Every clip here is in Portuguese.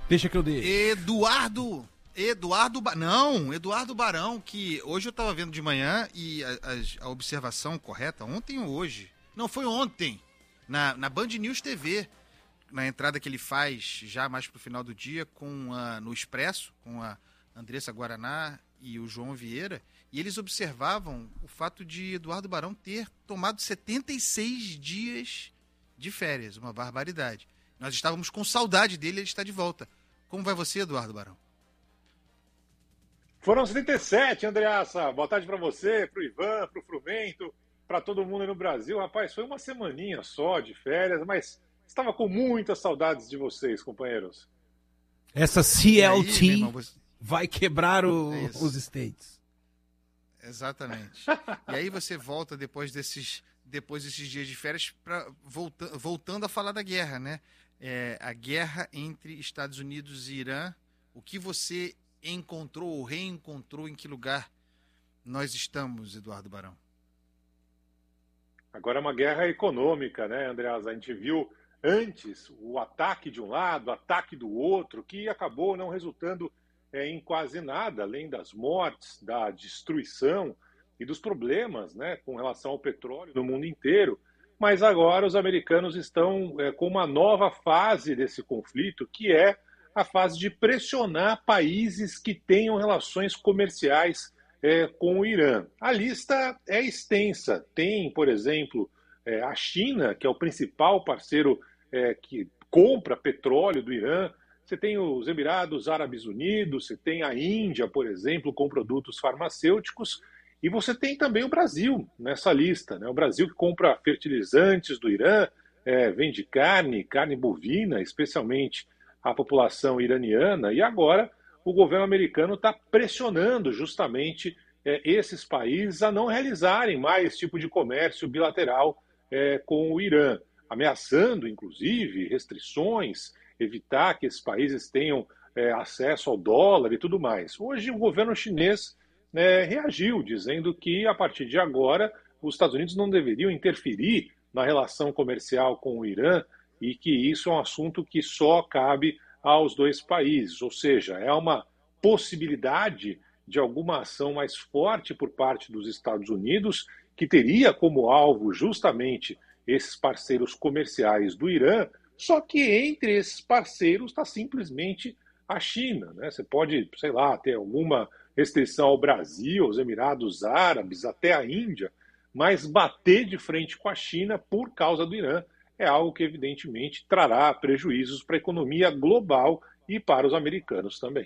Deixa que eu dei. Eduardo Barão, que hoje eu estava vendo de manhã e a observação correta, ontem ou hoje? Não, foi ontem, na Band News TV, na entrada que ele faz já mais pro final do dia no Expresso, com a Andressa Guaraná e o João Vieira, e eles observavam o fato de Eduardo Barão ter tomado 76 dias de férias, uma barbaridade. Nós estávamos com saudade dele, ele está de volta. Como vai você, Eduardo Barão? Foram 77, Andreassa. Boa tarde para você, para o Ivan, para o Frumento, para todo mundo aí no Brasil. Rapaz, foi uma semaninha só de férias, mas estava com muitas saudades de vocês, companheiros. Essa CLT aí, irmão, vai quebrar os States. Exatamente. E aí você volta depois desses dias de férias, voltando a falar da guerra, né? A guerra entre Estados Unidos e Irã. O que você encontrou ou reencontrou, em que lugar nós estamos, Eduardo Barão? Agora é uma guerra econômica, né, Andreas? A gente viu antes o ataque de um lado, o ataque do outro, que acabou não resultando em quase nada, além das mortes, da destruição e dos problemas, né, com relação ao petróleo no mundo inteiro. Mas agora os americanos estão com uma nova fase desse conflito, que é a fase de pressionar países que tenham relações comerciais com o Irã. A lista é extensa. Tem, por exemplo, a China, que é o principal parceiro que compra petróleo do Irã. Você tem os Emirados Árabes Unidos, você tem a Índia, por exemplo, com produtos farmacêuticos, e você tem também o Brasil nessa lista, né? O Brasil que compra fertilizantes do Irã, vende carne bovina, especialmente a população iraniana, e agora o governo americano está pressionando justamente esses países a não realizarem mais esse tipo de comércio bilateral com o Irã, ameaçando, inclusive, restrições, evitar que esses países tenham acesso ao dólar e tudo mais. Hoje o governo chinês reagiu, dizendo que a partir de agora os Estados Unidos não deveriam interferir na relação comercial com o Irã e que isso é um assunto que só cabe aos dois países, ou seja, é uma possibilidade de alguma ação mais forte por parte dos Estados Unidos, que teria como alvo justamente esses parceiros comerciais do Irã, só que entre esses parceiros está simplesmente a China, né? Você pode, sei lá, ter alguma restrição ao Brasil, aos Emirados Árabes, até a Índia, mas bater de frente com a China por causa do Irã é algo que, evidentemente, trará prejuízos para a economia global e para os americanos também.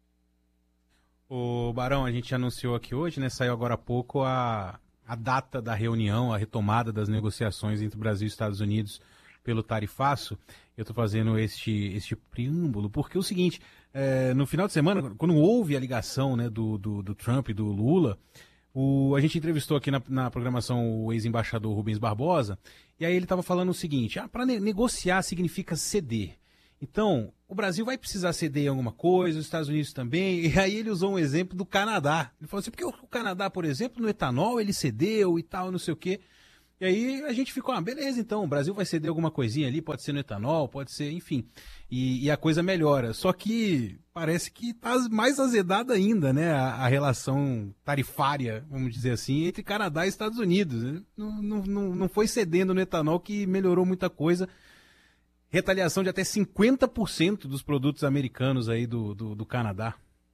O Barão, a gente anunciou aqui hoje, né? Saiu agora há pouco a data da reunião, a retomada das negociações entre o Brasil e Estados Unidos pelo tarifaço. Eu estou fazendo este preâmbulo, porque é o seguinte, no final de semana, quando houve a ligação, né, do Trump e do Lula, a gente entrevistou aqui na programação o ex-embaixador Rubens Barbosa, e aí ele estava falando o seguinte, para negociar significa ceder. Então, o Brasil vai precisar ceder em alguma coisa, os Estados Unidos também, e aí ele usou um exemplo do Canadá. Ele falou assim, porque o Canadá, por exemplo, no etanol ele cedeu e tal, não sei o quê. E aí a gente ficou, beleza, então, o Brasil vai ceder alguma coisinha ali, pode ser no etanol, pode ser, enfim, e a coisa melhora. Só que parece que está mais azedada ainda, né, a relação tarifária, vamos dizer assim, entre Canadá e Estados Unidos. Não foi cedendo no etanol que melhorou muita coisa. Retaliação de até 50% dos produtos americanos aí do Canadá.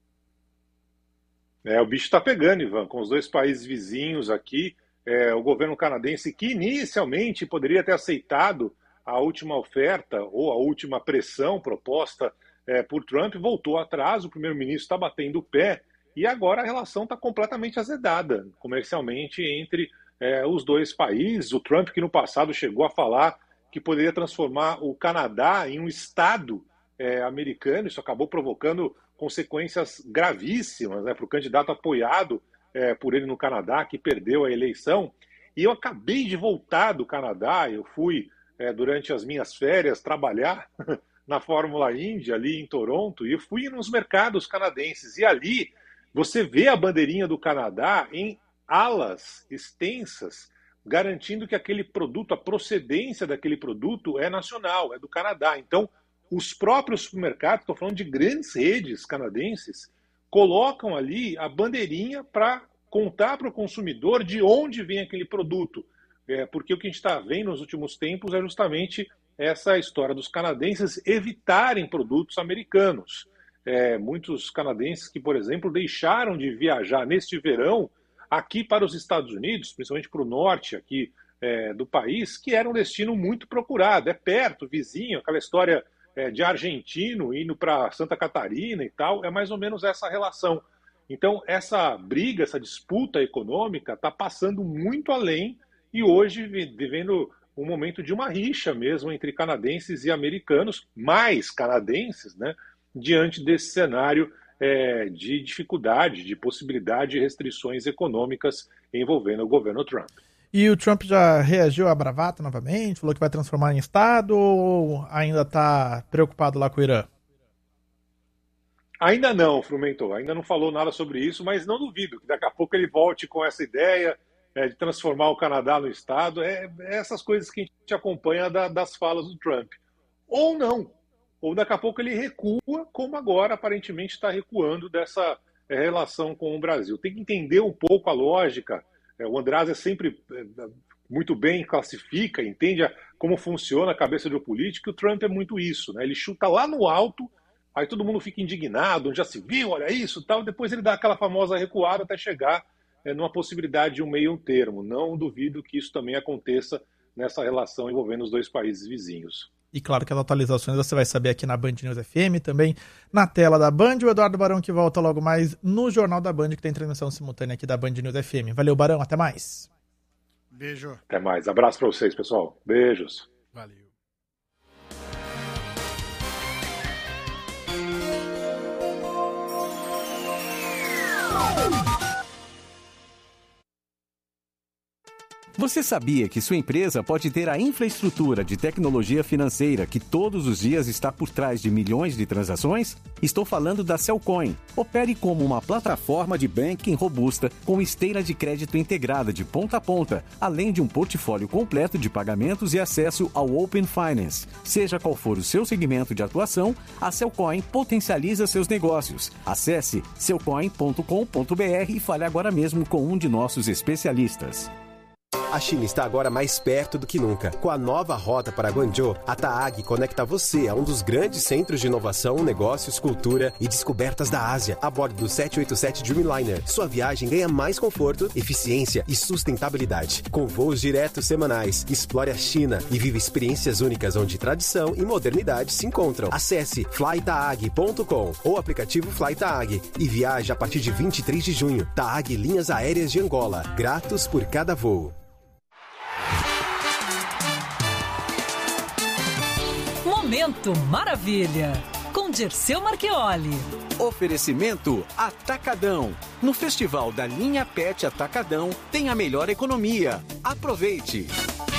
O bicho está pegando, Ivan, com os dois países vizinhos aqui. O governo canadense, que inicialmente poderia ter aceitado a última oferta ou a última pressão proposta por Trump, voltou atrás, o primeiro-ministro está batendo o pé, e agora a relação está completamente azedada comercialmente entre os dois países. O Trump, que no passado chegou a falar que poderia transformar o Canadá em um estado americano, isso acabou provocando consequências gravíssimas, né, para o candidato apoiado por ele no Canadá, que perdeu a eleição. E eu acabei de voltar do Canadá, eu fui, durante as minhas férias, trabalhar na Fórmula Indy, ali em Toronto, e eu fui nos mercados canadenses. E ali você vê a bandeirinha do Canadá em alas extensas, garantindo que aquele produto, a procedência daquele produto é nacional, é do Canadá. Então, os próprios supermercados, estou falando de grandes redes canadenses, colocam ali a bandeirinha para contar para o consumidor de onde vem aquele produto. Porque o que a gente está vendo nos últimos tempos é justamente essa história dos canadenses evitarem produtos americanos. Muitos canadenses que, por exemplo, deixaram de viajar neste verão aqui para os Estados Unidos, principalmente para o norte aqui do país, que era um destino muito procurado. É perto, vizinho, aquela história de argentino indo para Santa Catarina e tal, é mais ou menos essa relação. Então, essa briga, essa disputa econômica está passando muito além e hoje vivendo um momento de uma rixa mesmo entre canadenses e americanos, mais canadenses, né, diante desse cenário de dificuldade, de possibilidade de restrições econômicas envolvendo o governo Trump. E o Trump já reagiu à bravata novamente? Falou que vai transformar em Estado ou ainda está preocupado lá com o Irã? Ainda não, Frumento, ainda não falou nada sobre isso, mas não duvido que daqui a pouco ele volte com essa ideia de transformar o Canadá no Estado. Essas coisas que a gente acompanha das falas do Trump. Ou não. Ou daqui a pouco ele recua, como agora aparentemente está recuando dessa relação com o Brasil. Tem que entender um pouco a lógica. O Andreasa sempre muito bem classifica, entende como funciona a cabeça de um político, e o Trump é muito isso, né? Ele chuta lá no alto, aí todo mundo fica indignado, já se viu, olha isso, tal, depois ele dá aquela famosa recuada até chegar numa possibilidade de um meio termo. Não duvido que isso também aconteça nessa relação envolvendo os dois países vizinhos. E claro que as atualizações você vai saber aqui na Band News FM, também na tela da Band. O Eduardo Barão que volta logo mais no Jornal da Band, que tem transmissão simultânea aqui da Band News FM. Valeu, Barão, até mais. Beijo. Até mais. Abraço para vocês, pessoal. Beijos. Valeu. Você sabia que sua empresa pode ter a infraestrutura de tecnologia financeira que todos os dias está por trás de milhões de transações? Estou falando da Cellcoin. Opere como uma plataforma de banking robusta com esteira de crédito integrada de ponta a ponta, além de um portfólio completo de pagamentos e acesso ao Open Finance. Seja qual for o seu segmento de atuação, a Cellcoin potencializa seus negócios. Acesse cellcoin.com.br e fale agora mesmo com um de nossos especialistas. A China está agora mais perto do que nunca. Com a nova rota para Guangzhou, a TAAG conecta você a um dos grandes centros de inovação, negócios, cultura e descobertas da Ásia, a bordo do 787 Dreamliner. Sua viagem ganha mais conforto, eficiência e sustentabilidade. Com voos diretos semanais, explore a China e viva experiências únicas onde tradição e modernidade se encontram. Acesse flytaag.com ou aplicativo Flytaag e viaje a partir de 23 de junho. TAAG Linhas Aéreas de Angola. Gratos por cada voo. Momento Maravilha, com Dirceu Marchioli. Oferecimento Atacadão. No Festival da Linha Pet Atacadão tem a melhor economia. Aproveite!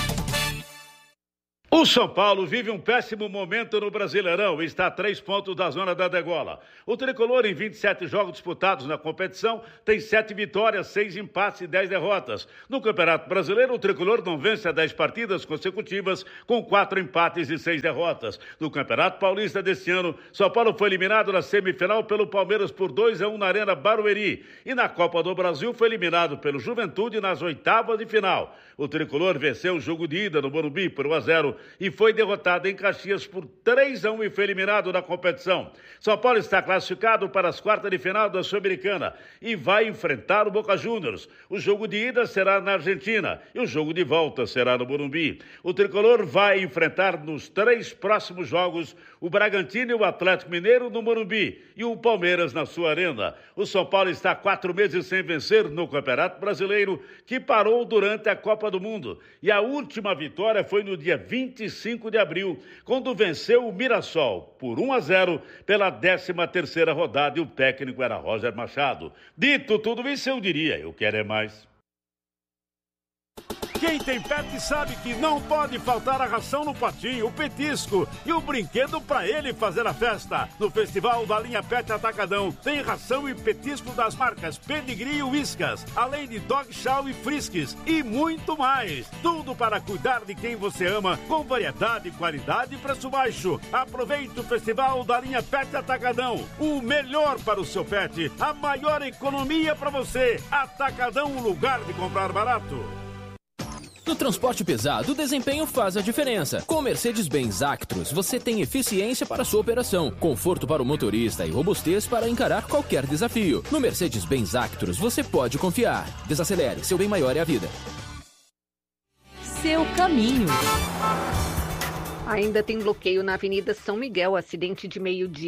O São Paulo vive um péssimo momento no Brasileirão e está a 3 pontos da zona da degola. O tricolor, em 27 jogos disputados na competição, tem 7 vitórias, 6 empates e 10 derrotas. No Campeonato Brasileiro, o tricolor não vence há 10 partidas consecutivas, com 4 empates e 6 derrotas. No Campeonato Paulista desse ano, São Paulo foi eliminado na semifinal pelo Palmeiras por 2-1 na Arena Barueri. E na Copa do Brasil foi eliminado pelo Juventude nas oitavas de final. O tricolor venceu o jogo de ida no Morumbi por 1-0 e foi derrotado em Caxias por 3-1 e foi eliminado da competição. São Paulo está classificado para as quartas de final da Sul-Americana e vai enfrentar o Boca Juniors. O jogo de ida será na Argentina e o jogo de volta será no Morumbi. O tricolor vai enfrentar nos 3 próximos jogos o Bragantino e o Atlético Mineiro no Morumbi e o Palmeiras na sua arena. O São Paulo está 4 meses sem vencer no Campeonato Brasileiro, que parou durante a Copa do Mundo. E a última vitória foi no dia 25 de abril, quando venceu o Mirassol por 1-0 pela 13ª rodada e o técnico era Roger Machado. Dito tudo isso, eu diria, eu quero é mais. Quem tem pet sabe que não pode faltar a ração no potinho, o petisco e o brinquedo para ele fazer a festa. No Festival da Linha Pet Atacadão tem ração e petisco das marcas Pedigree e Whiskas, além de Dog Chow e Friskies e muito mais. Tudo para cuidar de quem você ama, com variedade, qualidade e preço baixo. Aproveite o Festival da Linha Pet Atacadão. O melhor para o seu pet, a maior economia para você. Atacadão, um lugar de comprar barato. No transporte pesado, o desempenho faz a diferença. Com o Mercedes-Benz Actros, você tem eficiência para a sua operação, conforto para o motorista e robustez para encarar qualquer desafio. No Mercedes-Benz Actros, você pode confiar. Desacelere, seu bem maior é a vida. Seu caminho. Ainda tem bloqueio na Avenida São Miguel, acidente de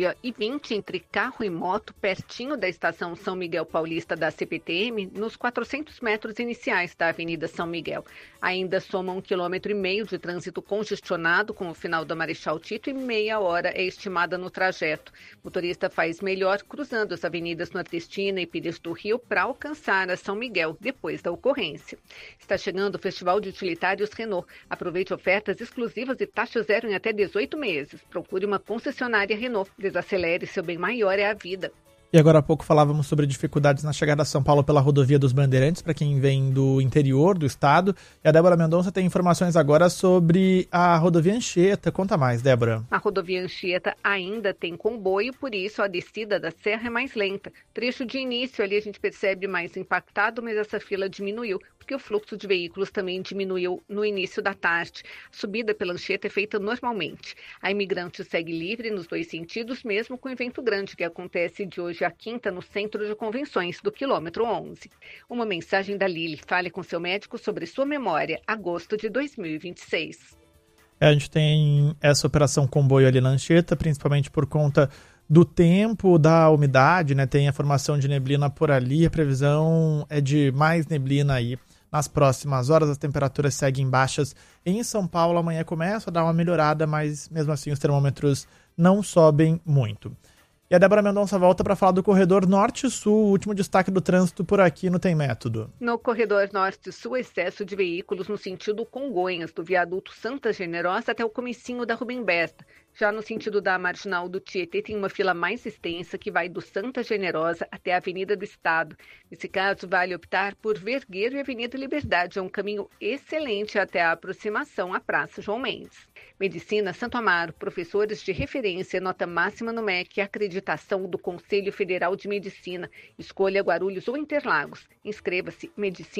12h20 entre carro e moto, pertinho da estação São Miguel Paulista da CPTM, nos 400 metros iniciais da Avenida São Miguel. Ainda soma 1,5 km de trânsito congestionado com o final da Marechal Tito e meia hora é estimada no trajeto. O motorista faz melhor cruzando as avenidas Nordestina e Pires do Rio para alcançar a São Miguel, depois da ocorrência. Está chegando o Festival de Utilitários Renault. Aproveite ofertas exclusivas e taxas zero em até 18 meses. Procure uma concessionária Renault. Desacelere, seu bem maior é a vida. E agora há pouco falávamos sobre dificuldades na chegada a São Paulo pela rodovia dos Bandeirantes, para quem vem do interior do estado. E a Débora Mendonça tem informações agora sobre a rodovia Anchieta. Conta mais, Débora. A rodovia Anchieta ainda tem comboio, por isso a descida da serra é mais lenta. Trecho de início ali a gente percebe mais impactado, mas essa fila diminuiu, porque o fluxo de veículos também diminuiu no início da tarde. A subida pela Anchieta é feita normalmente. A Imigrante segue livre nos dois sentidos, mesmo com o evento grande que acontece de hoje à quinta no Centro de Convenções do quilômetro 11. Uma mensagem da Lili. Fale com seu médico sobre sua memória. Agosto de 2026. A gente tem essa operação comboio ali na Anchieta, principalmente por conta do tempo, da umidade, né? Tem a formação de neblina por ali. A previsão é de mais neblina aí. Nas próximas horas, as temperaturas seguem baixas. Em São Paulo, amanhã começa a dar uma melhorada, mas mesmo assim os termômetros não sobem muito. E a Débora Mendonça volta para falar do corredor Norte-Sul, o último destaque do trânsito por aqui no Tem Método. No corredor Norte-Sul, excesso de veículos no sentido Congonhas, do viaduto Santa Generosa até o comecinho da Rubem Besta. Já no sentido da Marginal do Tietê, tem uma fila mais extensa que vai do Santa Generosa até a Avenida do Estado. Nesse caso, vale optar por Vergueiro e Avenida Liberdade. É um caminho excelente até a aproximação à Praça João Mendes. Medicina Santo Amaro, professores de referência, nota máxima no MEC e acreditação do Conselho Federal de Medicina. Escolha Guarulhos ou Interlagos. Inscreva-se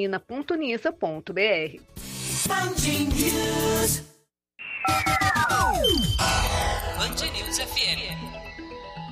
medicina.unisa.br. Band News FM.